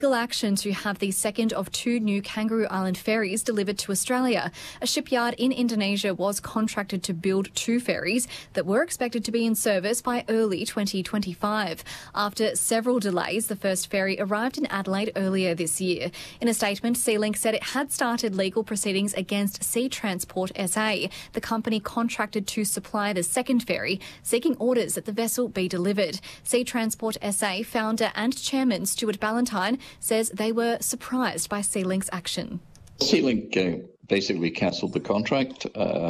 Legal action to have the second of two new Kangaroo Island ferries delivered to Australia. A shipyard in Indonesia was contracted to build two ferries that were expected to be in service by early 2025. After several delays, the first ferry arrived in Adelaide earlier this year. In a statement, SeaLink said it had started legal proceedings against Sea Transport SA, the company contracted to supply the second ferry, seeking orders that the vessel be delivered. Sea Transport SA founder and chairman Stuart Ballantyne says they were surprised by SeaLink's action. SeaLink basically cancelled the contract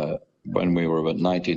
when we were about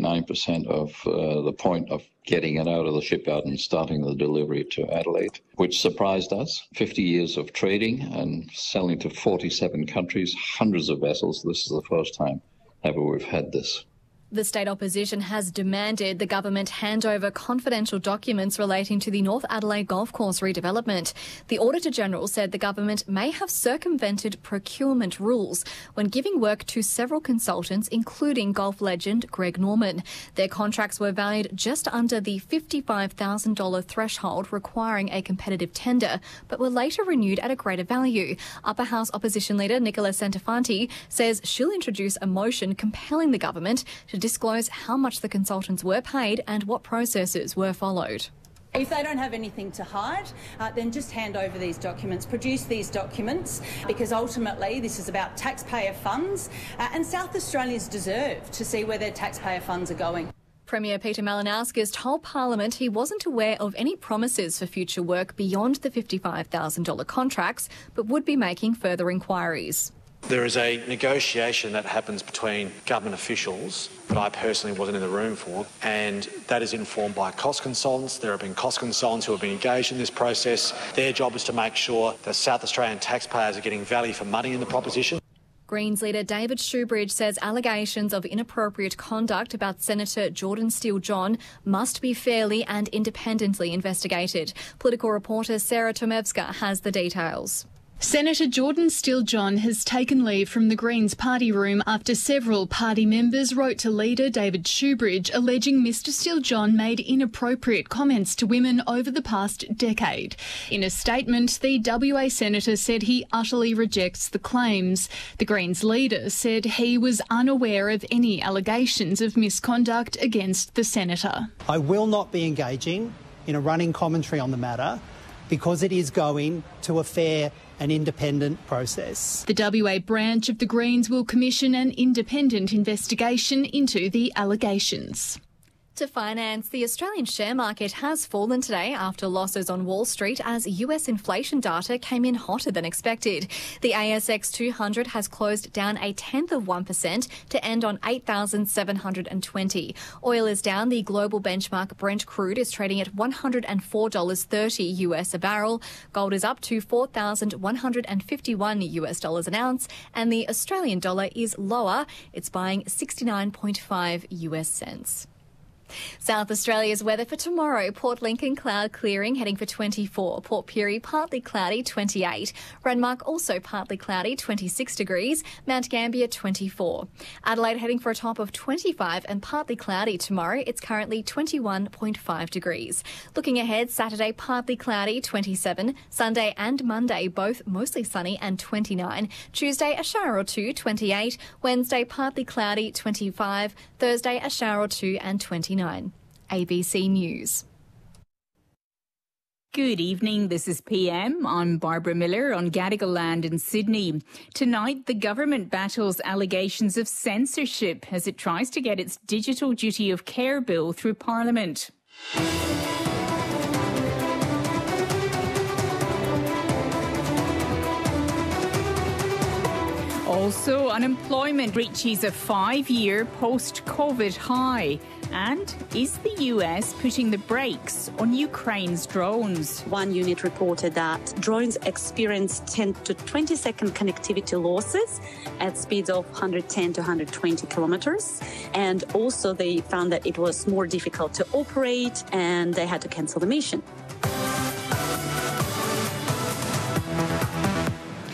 99% of the point of getting it out of the shipyard and starting the delivery to Adelaide, which surprised us. 50 years of trading and selling to 47 countries, hundreds of vessels. This is the first time ever we've had this. The state opposition has demanded the government hand over confidential documents relating to the North Adelaide Golf Course redevelopment. The Auditor-General said the government may have circumvented procurement rules when giving work to several consultants, including golf legend Greg Norman. Their contracts were valued just under the $55,000 threshold requiring a competitive tender, but were later renewed at a greater value. Upper House Opposition Leader Nicola Santafanti says she'll introduce a motion compelling the government to disclose how much the consultants were paid and what processes were followed. If they don't have anything to hide, then just hand over these documents, produce these documents, because ultimately this is about taxpayer funds and South Australians deserve to see where their taxpayer funds are going. Premier Peter Malinauskas told Parliament he wasn't aware of any promises for future work beyond the $55,000 contracts, but would be making further inquiries. There is a negotiation that happens between government officials that I personally wasn't in the room for, and that is informed by cost consultants. There have been cost consultants who have been engaged in this process. Their job is to make sure that South Australian taxpayers are getting value for money in the proposition. Greens leader David Shoebridge says allegations of inappropriate conduct about Senator Jordan Steele-John must be fairly and independently investigated. Political reporter Sarah Tomevska has the details. Senator Jordan Steele-John has taken leave from the Greens party room after several party members wrote to leader David Shoebridge alleging Mr Steele-John made inappropriate comments to women over the past decade. In a statement, the WA senator said he utterly rejects the claims. The Greens leader said he was unaware of any allegations of misconduct against the senator. I will not be engaging in a running commentary on the matter because it is going to a fair and independent process. The WA branch of the Greens will commission an independent investigation into the allegations. To finance, the Australian share market has fallen today after losses on Wall Street as US inflation data came in hotter than expected. The ASX 200 has closed down 0.1% to end on 8,720. Oil is down. The global benchmark Brent crude is trading at $104.30 US a barrel. Gold is up to $4,151 US dollars an ounce, and the Australian dollar is lower. It's buying 69.5 US cents. South Australia's weather for tomorrow: Port Lincoln cloud clearing, heading for 24. Port Pirie partly cloudy, 28. Renmark also partly cloudy, 26 degrees. Mount Gambier 24. Adelaide heading for a top of 25 and partly cloudy tomorrow. It's currently 21.5 degrees. Looking ahead, Saturday partly cloudy, 27. Sunday and Monday both mostly sunny and 29. Tuesday a shower or two, 28. Wednesday partly cloudy, 25. Thursday a shower or two and 29. ABC News. Good evening, this is PM. I'm Barbara Miller on Gadigal land in Sydney. Tonight, the government battles allegations of censorship as it tries to get its digital duty of care bill through Parliament. Also, unemployment reaches a 5-year post-COVID high. And is the US putting the brakes on Ukraine's drones? One unit reported that drones experience 10 to 20 second connectivity losses at speeds of 110 to 120 kilometers. And also they found that it was more difficult to operate and they had to cancel the mission. But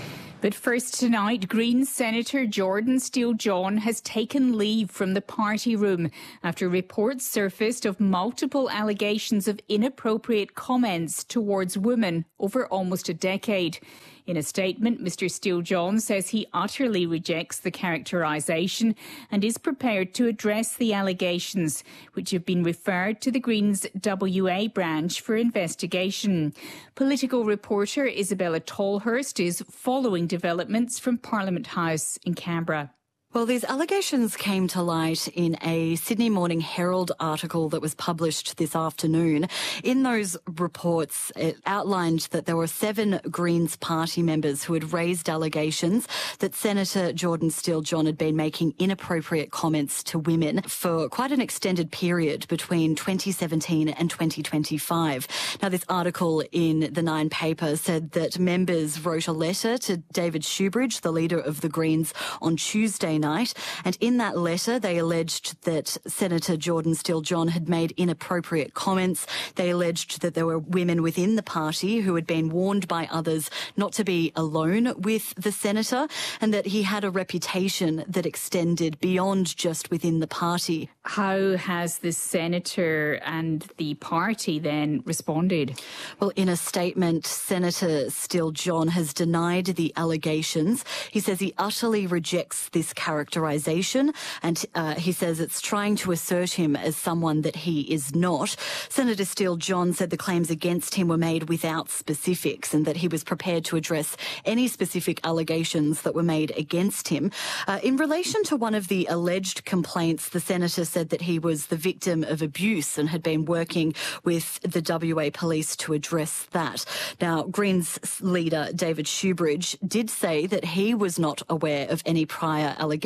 But first tonight, Greens Senator Jordan Steele-John has taken leave from the party room after reports surfaced of multiple allegations of inappropriate comments towards women over almost a decade. In a statement, Mr Steele-John says he utterly rejects the characterisation and is prepared to address the allegations, which have been referred to the Greens WA branch for investigation. Political reporter Isabella Tolhurst is following developments from Parliament House in Canberra. Well, these allegations came to light in a Sydney Morning Herald article that was published this afternoon. In those reports, it outlined that there were 7 Greens party members who had raised allegations that Senator Jordan Steele-John had been making inappropriate comments to women for quite an extended period between 2017 and 2025. Now, this article in the Nine paper said that members wrote a letter to David Shoebridge, the leader of the Greens, on Tuesday night, and in that letter they alleged that Senator Jordan Steele-John had made inappropriate comments. They alleged that there were women within the party who had been warned by others not to be alone with the senator, and that he had a reputation that extended beyond just within the party. How has the senator and the party then responded? Well, in a statement, Senator Steele-John has denied the allegations. He says he utterly rejects this characterisation, and he says it's trying to assert him as someone that he is not. Senator Steele-John said the claims against him were made without specifics and that he was prepared to address any specific allegations that were made against him. In relation to one of the alleged complaints, the senator said that he was the victim of abuse and had been working with the WA police to address that. Now, Greens leader David Shoebridge did say that he was not aware of any prior allegations.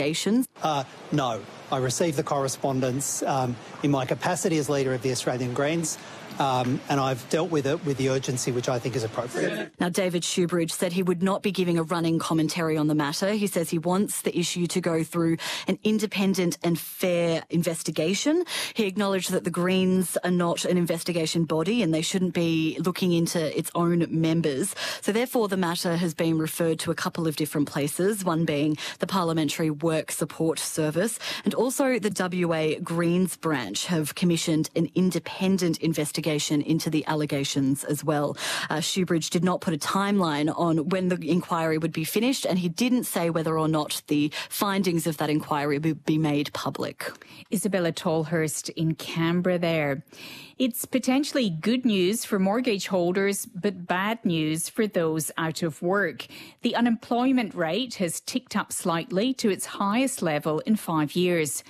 No. I received the correspondence in my capacity as leader of the Australian Greens. And I've dealt with it with the urgency which I think is appropriate. Now, David Shoebridge said he would not be giving a running commentary on the matter. He says he wants the issue to go through an independent and fair investigation. He acknowledged that the Greens are not an investigation body and they shouldn't be looking into its own members. So therefore, the matter has been referred to a couple of different places, one being the Parliamentary Work Support Service, and also the WA Greens branch have commissioned an independent investigation into the allegations as well. Shoebridge did not put a timeline on when the inquiry would be finished, and he didn't say whether or not the findings of that inquiry would be made public. Isabella Tolhurst in Canberra there. It's potentially good news for mortgage holders, but bad news for those out of work. The unemployment rate has ticked up slightly to its highest level in 5 years.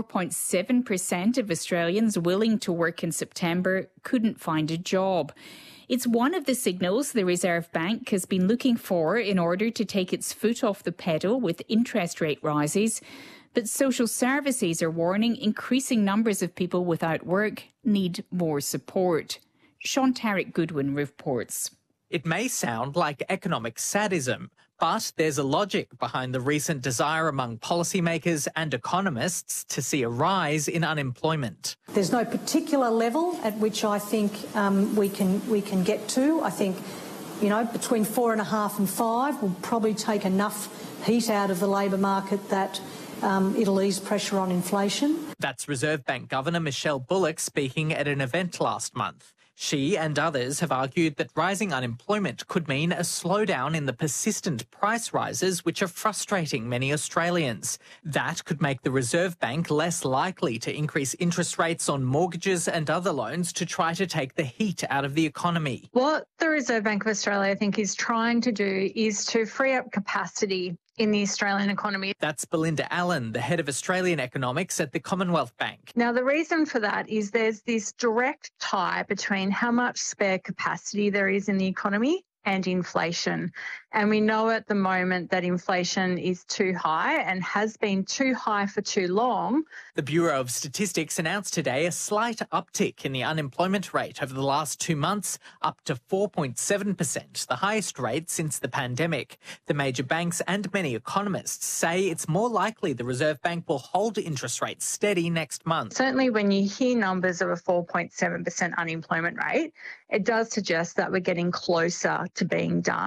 4.7% of Australians willing to work in September couldn't find a job. It's one of the signals the Reserve Bank has been looking for in order to take its foot off the pedal with interest rate rises. But social services are warning increasing numbers of people without work need more support. Sean Tarrant-Goodwin reports. It may sound like economic sadism, but there's a logic behind the recent desire among policymakers and economists to see a rise in unemployment. There's no particular level at which I think we can get to. I think, between 4.5 and 5 will probably take enough heat out of the labour market that it'll ease pressure on inflation. That's Reserve Bank Governor Michelle Bullock speaking at an event last month. She and others have argued that rising unemployment could mean a slowdown in the persistent price rises which are frustrating many Australians. That could make the Reserve Bank less likely to increase interest rates on mortgages and other loans to try to take the heat out of the economy. What the Reserve Bank of Australia, I think, is trying to do is to free up capacity in the Australian economy. That's Belinda Allen, the head of Australian economics at the Commonwealth Bank. Now, the reason for that is there's this direct tie between how much spare capacity there is in the economy and inflation. And we know at the moment that inflation is too high and has been too high for too long. The Bureau of Statistics announced today a slight uptick in the unemployment rate over the last 2 months, up to 4.7%, the highest rate since the pandemic. The major banks and many economists say it's more likely the Reserve Bank will hold interest rates steady next month. Certainly when you hear numbers of a 4.7% unemployment rate, it does suggest that we're getting closer to being done.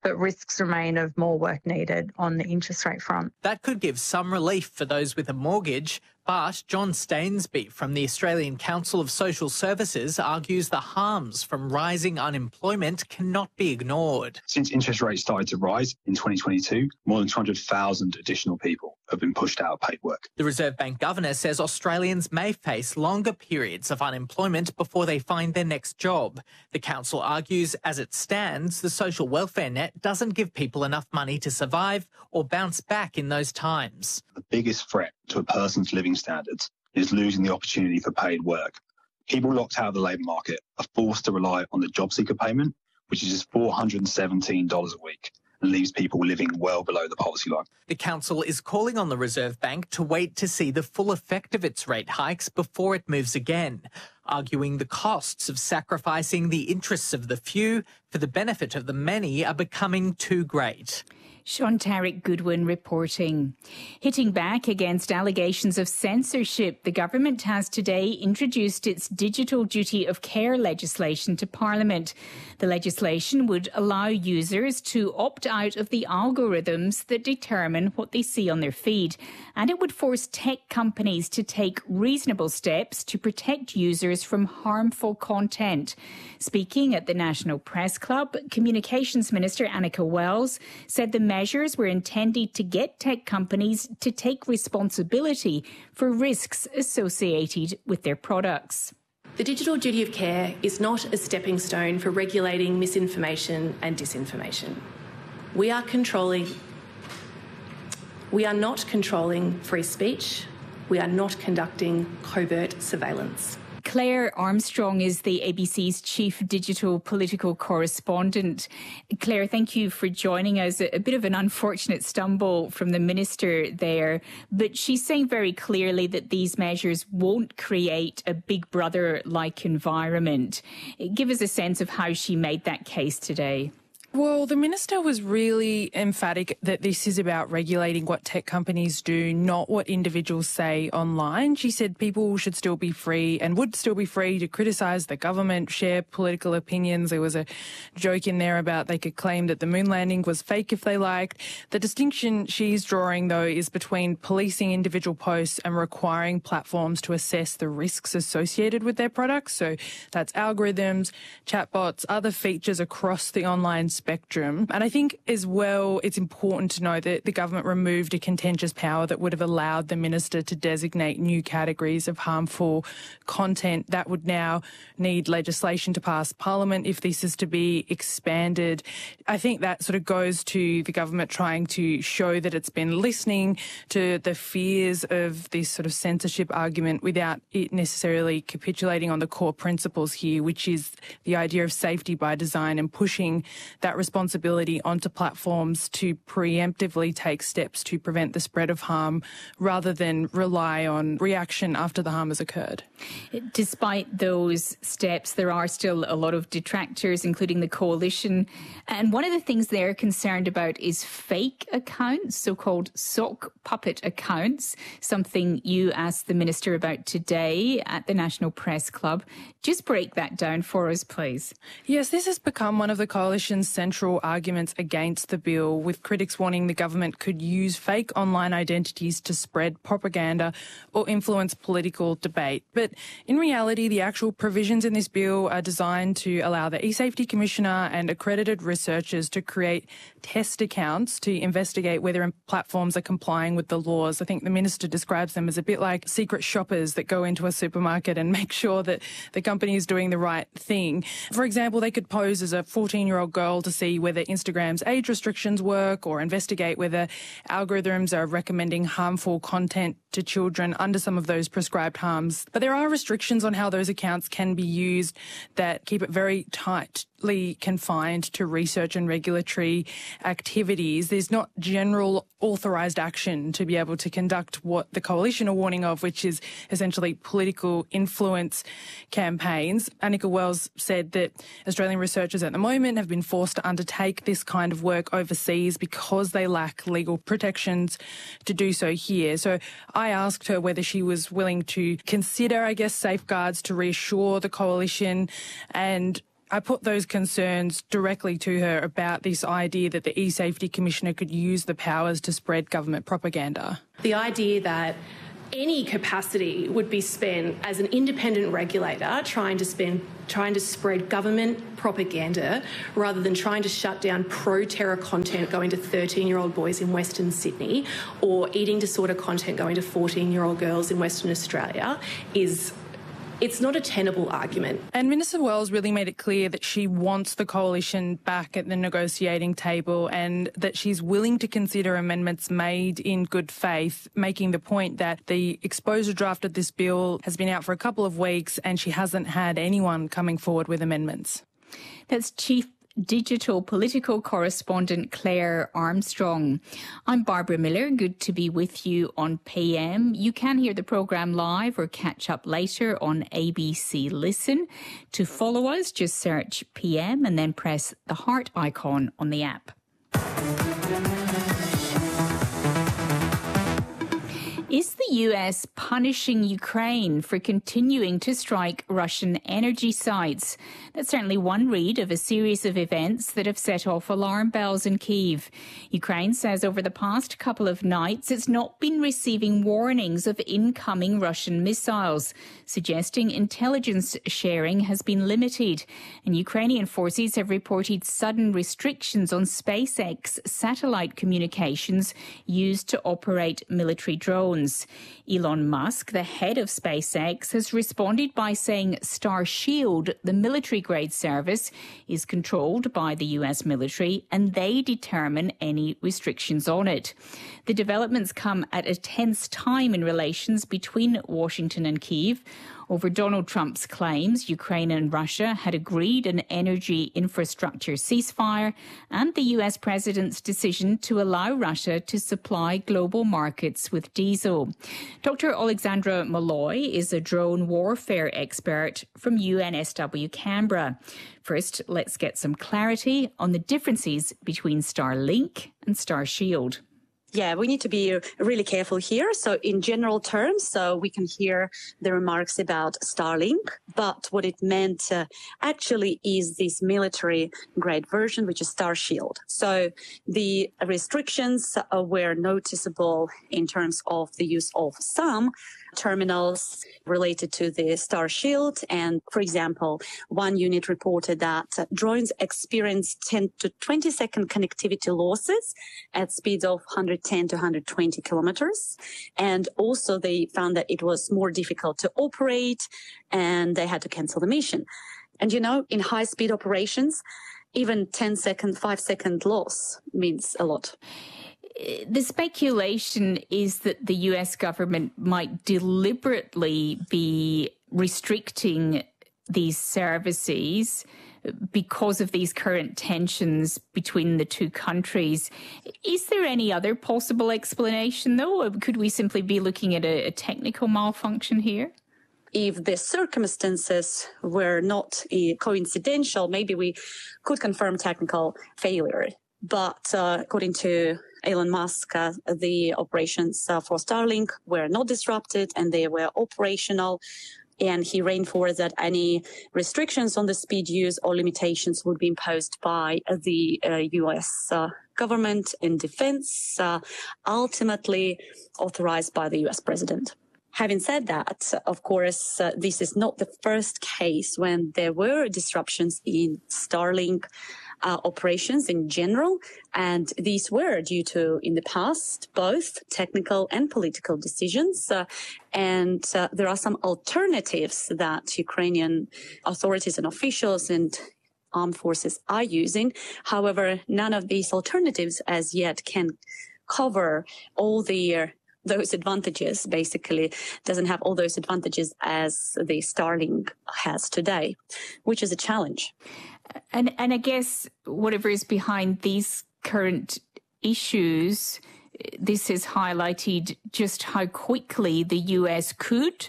but risks remain of more work needed on the interest rate front. That could give some relief for those with a mortgage, but John Stainsby from the Australian Council of Social Services argues the harms from rising unemployment cannot be ignored. Since interest rates started to rise in 2022, more than 200,000 additional people have been pushed out of paid work. The Reserve Bank governor says Australians may face longer periods of unemployment before they find their next job. The council argues, as it stands, the social welfare net doesn't give people enough money to survive or bounce back in those times. The biggest threat to a person's living standards is losing the opportunity for paid work. People locked out of the labour market are forced to rely on the job seeker payment, which is just $417 a week, and leaves people living well below the poverty line. The council is calling on the Reserve Bank to wait to see the full effect of its rate hikes before it moves again, arguing the costs of sacrificing the interests of the few for the benefit of the many are becoming too great. Sean Tarek Goodwin reporting. Hitting back against allegations of censorship, the government has today introduced its Digital Duty of Care legislation to Parliament. The legislation would allow users to opt out of the algorithms that determine what they see on their feed, and it would force tech companies to take reasonable steps to protect users from harmful content. Speaking at the National Press Club, Communications Minister Annika Wells said the measures were intended to get tech companies to take responsibility for risks associated with their products. The Digital Duty of Care is not a stepping stone for regulating misinformation and disinformation. We are not controlling free speech. We are not conducting covert surveillance. Claire Armstrong is the ABC's chief digital political correspondent. Claire, thank you for joining us. A bit of an unfortunate stumble from the minister there, but she's saying very clearly that these measures won't create a Big Brother-like environment. Give us a sense of how she made that case today. Well, the minister was really emphatic that this is about regulating what tech companies do, not what individuals say online. She said people should still be free and would still be free to criticise the government, share political opinions. There was a joke in there about they could claim that the moon landing was fake if they liked. The distinction she's drawing, though, is between policing individual posts and requiring platforms to assess the risks associated with their products. So that's algorithms, chatbots, other features across the online spectrum. And I think as well, it's important to know that the government removed a contentious power that would have allowed the minister to designate new categories of harmful content that would now need legislation to pass Parliament if this is to be expanded. I think that sort of goes to the government trying to show that it's been listening to the fears of this sort of censorship argument without it necessarily capitulating on the core principles here, which is the idea of safety by design and pushing that responsibility onto platforms to preemptively take steps to prevent the spread of harm rather than rely on reaction after the harm has occurred. Despite those steps, there are still a lot of detractors, including the coalition. And one of the things they're concerned about is fake accounts, so-called sock puppet accounts, something you asked the minister about today at the National Press Club. Just break that down for us, please. Yes, this has become one of the coalition's central arguments against the bill, with critics warning the government could use fake online identities to spread propaganda or influence political debate. But in reality, the actual provisions in this bill are designed to allow the eSafety Commissioner and accredited researchers to create test accounts to investigate whether platforms are complying with the laws. I think the minister describes them as a bit like secret shoppers that go into a supermarket and make sure that the company is doing the right thing. For example, they could pose as a 14-year-old girl to see whether Instagram's age restrictions work or investigate whether algorithms are recommending harmful content to children under some of those prescribed harms. But there are restrictions on how those accounts can be used that keep it very tightly confined to research and regulatory activities. There's not general authorised action to be able to conduct what the coalition are warning of, which is essentially political influence campaigns. Annika Wells said that Australian researchers at the moment have been forced to undertake this kind of work overseas because they lack legal protections to do so here. So I asked her whether she was willing to consider, safeguards to reassure the coalition, and I put those concerns directly to her about this idea that the eSafety Commissioner could use the powers to spread government propaganda. The idea that any capacity would be spent as an independent regulator trying to spread government propaganda rather than trying to shut down pro-terror content going to 13-year-old boys in Western Sydney or eating disorder content going to 14-year-old girls in Western Australia it's not a tenable argument. And Minister Wells really made it clear that she wants the coalition back at the negotiating table and that she's willing to consider amendments made in good faith, making the point that the exposure draft of this bill has been out for a couple of weeks and she hasn't had anyone coming forward with amendments. That's Chief Digital Political Correspondent Claire Armstrong. I'm Barbara Miller. Good to be with you on PM. You can hear the programme live or catch up later on ABC Listen. To follow us, just search PM and then press the heart icon on the app. Is the US punishing Ukraine for continuing to strike Russian energy sites? That's certainly one read of a series of events that have set off alarm bells in Kyiv. Ukraine says over the past couple of nights it's not been receiving warnings of incoming Russian missiles, suggesting intelligence sharing has been limited. And Ukrainian forces have reported sudden restrictions on SpaceX satellite communications used to operate military drones. Elon Musk, the head of SpaceX, has responded by saying Starshield, the military-grade service, is controlled by the US military and they determine any restrictions on it. The developments come at a tense time in relations between Washington and Kyiv over Donald Trump's claims Ukraine and Russia had agreed an energy infrastructure ceasefire and the US president's decision to allow Russia to supply global markets with diesel. Dr. Alexandra Malloy is a drone warfare expert from UNSW Canberra. First, let's get some clarity on the differences between Starlink and Starshield. Yeah, we need to be really careful here. So in general terms, we can hear the remarks about Starlink, but what it meant actually is this military-grade version, which is Starshield. So the restrictions were noticeable in terms of the use of some terminals related to the Starshield. And for example, one unit reported that drones experienced 10 to 20 second connectivity losses at speeds of 110 to 120 kilometers. And also they found that it was more difficult to operate and they had to cancel the mission. And in high speed operations, even 10-second, 5-second loss means a lot. The speculation is that the US government might deliberately be restricting these services because of these current tensions between the two countries. Is there any other possible explanation, though? Or could we simply be looking at a technical malfunction here? If the circumstances were not coincidental, maybe we could confirm technical failure. But according to Elon Musk, the operations for Starlink were not disrupted and they were operational. And he reinforced that any restrictions on the speed use or limitations would be imposed by the US government and defense, ultimately authorized by the US president. Having said that, of course, this is not the first case when there were disruptions in Starlink operations in general, and these were due to, in the past, both technical and political decisions. And there are some alternatives that Ukrainian authorities and officials and armed forces are using. However, none of these alternatives as yet can cover all those advantages, basically doesn't have all those advantages as the Starlink has today, which is a challenge. And I guess whatever is behind these current issues, this has highlighted just how quickly the US could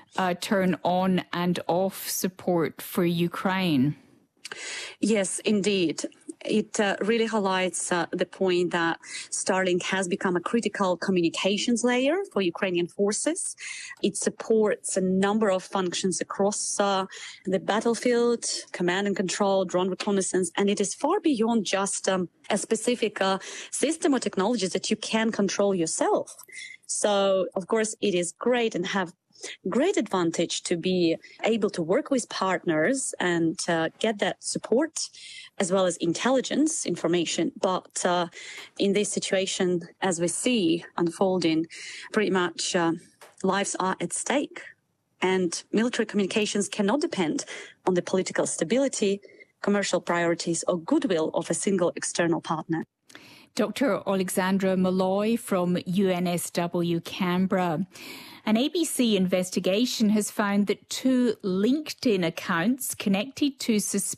turn on and off support for Ukraine. Yes, indeed. It really highlights the point that Starlink has become a critical communications layer for Ukrainian forces. It supports a number of functions across the battlefield, command and control, drone reconnaissance, and it is far beyond just a specific system or technologies that you can control yourself. So, of course, it is great and have great advantage to be able to work with partners and get that support as well as intelligence information. But in this situation, as we see unfolding, pretty much lives are at stake. And military communications cannot depend on the political stability, commercial priorities or goodwill of a single external partner. Dr. Alexandra Malloy from UNSW Canberra. An ABC investigation has found that 2 LinkedIn accounts connected to suspicious